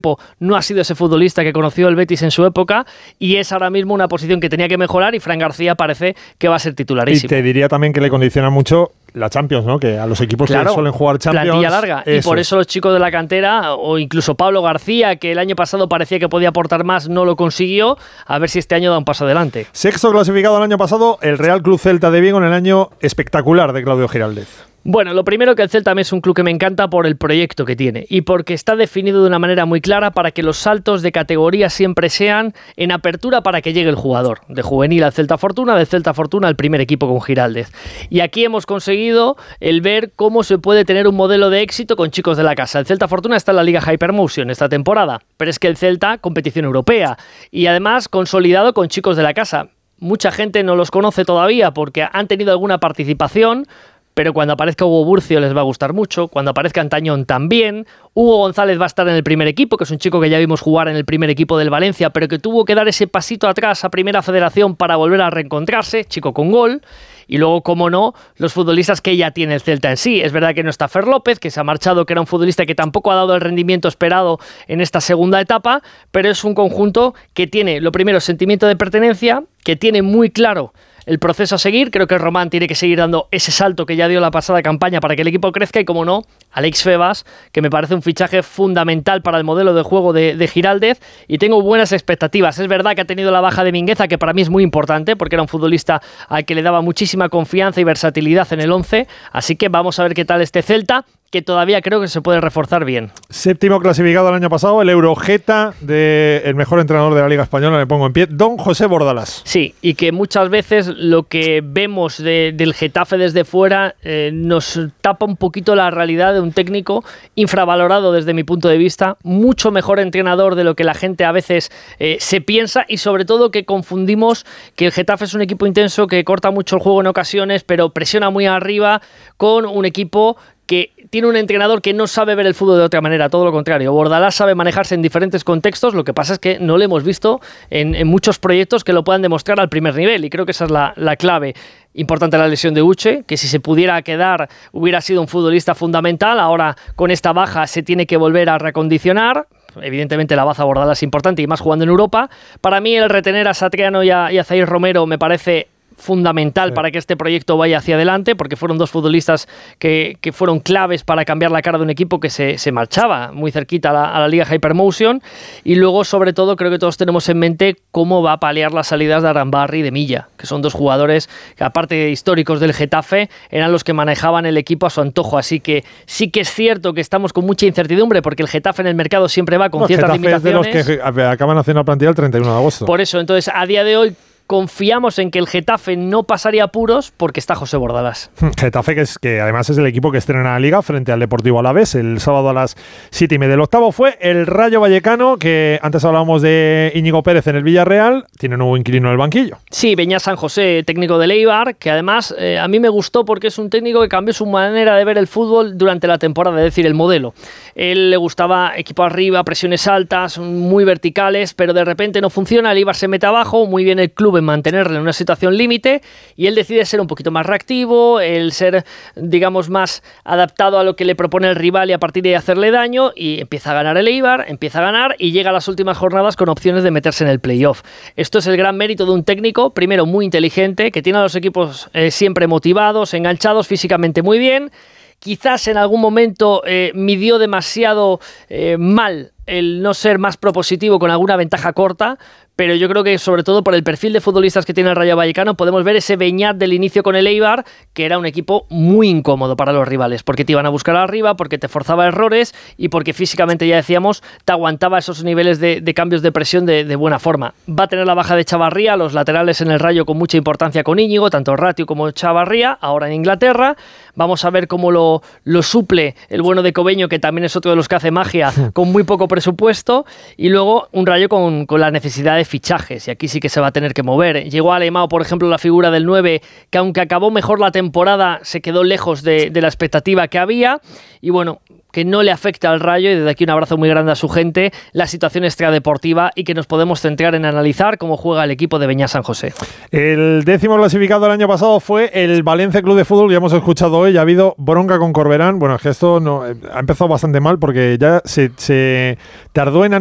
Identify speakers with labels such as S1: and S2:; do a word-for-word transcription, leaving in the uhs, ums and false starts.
S1: no ha sido ese futbolista que conoció el Betis en su época y es ahora mismo una posición que tenía que mejorar y Fran García parece que va a ser titularísimo.
S2: Y te diría también que le condiciona mucho la Champions, ¿no? Que a los equipos claro, que suelen jugar Champions...
S1: plantilla larga. Y por eso los chicos de la cantera, o incluso Pablo García, que el año pasado parecía que podía aportar más, no lo consiguió. A ver si este año da un paso adelante.
S2: Sexto clasificado el año pasado, el Real Club Celta de Vigo en el año espectacular de Claudio Giraldez.
S1: Bueno, lo primero que el Celta es un club que me encanta por el proyecto que tiene y porque está definido de una manera muy clara para que los saltos de categoría siempre sean en apertura para que llegue el jugador. De juvenil al Celta Fortuna, del Celta Fortuna al primer equipo con Giraldez. Y aquí hemos conseguido el ver cómo se puede tener un modelo de éxito con chicos de la casa. El Celta Fortuna está en la Liga Hypermotion esta temporada, pero es que el Celta, competición europea y además consolidado con chicos de la casa. Mucha gente no los conoce todavía porque han tenido alguna participación, pero cuando aparezca Hugo Burcio les va a gustar mucho, cuando aparezca Antañón también. Hugo González va a estar en el primer equipo, que es un chico que ya vimos jugar en el primer equipo del Valencia, pero que tuvo que dar ese pasito atrás a Primera Federación para volver a reencontrarse, chico con gol. Y luego, como no, los futbolistas que ya tiene el Celta en sí. Es verdad que no está Fer López, que se ha marchado, que era un futbolista que tampoco ha dado el rendimiento esperado en esta segunda etapa, pero es un conjunto que tiene, lo primero, sentimiento de pertenencia, que tiene muy claro el proceso a seguir. Creo que Román tiene que seguir dando ese salto que ya dio la pasada campaña para que el equipo crezca y, como no, Alex Febas, que me parece un fichaje fundamental para el modelo de juego de, de Giraldez y tengo buenas expectativas. Es verdad que ha tenido la baja de Mingueza, que para mí es muy importante porque era un futbolista al que le daba muchísima confianza y versatilidad en el once, así que vamos a ver qué tal este Celta, que todavía creo que se puede reforzar bien.
S2: Séptimo clasificado el año pasado, el Eurogeta del mejor entrenador de la Liga Española, me pongo en pie, don José Bordalas.
S1: Sí, y que muchas veces lo que vemos de, del Getafe desde fuera eh, nos tapa un poquito la realidad de un técnico infravalorado desde mi punto de vista, mucho mejor entrenador de lo que la gente a veces eh, se piensa y sobre todo que confundimos que el Getafe es un equipo intenso que corta mucho el juego en ocasiones, pero presiona muy arriba con un equipo que tiene un entrenador que no sabe ver el fútbol de otra manera, todo lo contrario. Bordalás sabe manejarse en diferentes contextos, lo que pasa es que no le hemos visto en, en muchos proyectos que lo puedan demostrar al primer nivel, y creo que esa es la, la clave. Importante la lesión de Uche, que si se pudiera quedar hubiera sido un futbolista fundamental, ahora con esta baja se tiene que volver a recondicionar. Evidentemente la baza Bordalás es importante y más jugando en Europa. Para mí el retener a Satriano y a, y a Zaire Romero me parece fundamental sí. para que este proyecto vaya hacia adelante, porque fueron dos futbolistas que, que fueron claves para cambiar la cara de un equipo que se, se marchaba muy cerquita a la, a la Liga Hypermotion. Y luego, sobre todo, creo que todos tenemos en mente cómo va a paliar las salidas de Arambarri y de Milla, que son dos jugadores que, aparte de históricos del Getafe, eran los que manejaban el equipo a su antojo. Así que sí que es cierto que estamos con mucha incertidumbre, porque el Getafe en el mercado siempre va con no, ciertas
S2: Getafe
S1: limitaciones.
S2: Es de los que acaban haciendo la plantilla el treinta y uno de agosto.
S1: Por eso, entonces, a día de hoy confiamos en que el Getafe no pasaría apuros porque está José Bordalás.
S2: Getafe, que, es, que además es el equipo que estrena la Liga frente al Deportivo Alavés el sábado a las siete y media. El octavo fue el Rayo Vallecano, que antes hablábamos de Íñigo Pérez en el Villarreal, tiene nuevo inquilino en el banquillo.
S1: Sí, Beñat San José, técnico del Eibar, que además eh, a mí me gustó porque es un técnico que cambió su manera de ver el fútbol durante la temporada, es decir, el modelo. Él le gustaba equipo arriba, presiones altas, muy verticales, pero de repente no funciona, el Eibar se mete abajo, muy bien el club en mantenerle en una situación límite y él decide ser un poquito más reactivo, el ser, digamos, más adaptado a lo que le propone el rival y a partir de ahí hacerle daño, y empieza a ganar el Eibar, empieza a ganar y llega a las últimas jornadas con opciones de meterse en el playoff. Esto es el gran mérito de un técnico, primero muy inteligente, que tiene a los equipos eh, siempre motivados, enganchados, físicamente muy bien. Quizás en algún momento eh, midió demasiado eh, mal el no ser más propositivo con alguna ventaja corta, pero yo creo que sobre todo por el perfil de futbolistas que tiene el Rayo Vallecano podemos ver ese Beñat del inicio con el Eibar, que era un equipo muy incómodo para los rivales, porque te iban a buscar arriba, porque te forzaba errores y porque físicamente, ya decíamos, te aguantaba esos niveles de, de cambios de presión de, de buena forma. Va a tener la baja de Chavarría, los laterales en el Rayo con mucha importancia con Íñigo, tanto Ratio como Chavarría, ahora en Inglaterra. Vamos a ver cómo lo, lo suple el bueno de Cobeño, que también es otro de los que hace magia con muy poco presupuesto, y luego un Rayo con, con la necesidad de fichajes, y aquí sí que se va a tener que mover. Llegó a Alemão, por ejemplo, la figura del nueve, que aunque acabó mejor la temporada, se quedó lejos de, de la expectativa que había, y bueno, que no le afecta al Rayo, y desde aquí un abrazo muy grande a su gente, la situación extradeportiva, y que nos podemos centrar en analizar cómo juega el equipo de Beñat San José.
S2: El décimo clasificado el año pasado fue el Valencia Club de Fútbol, ya hemos escuchado hoy, ya ha habido bronca con Corberán. Bueno, es que esto no, ha empezado bastante mal porque ya se, se tardó en